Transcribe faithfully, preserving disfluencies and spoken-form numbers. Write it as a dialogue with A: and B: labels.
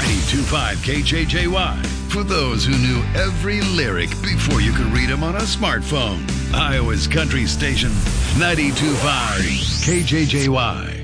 A: ninety-two point five K J J Y. For those who knew every lyric before you could read them on a smartphone. Iowa's country station, ninety-two point five K J J Y.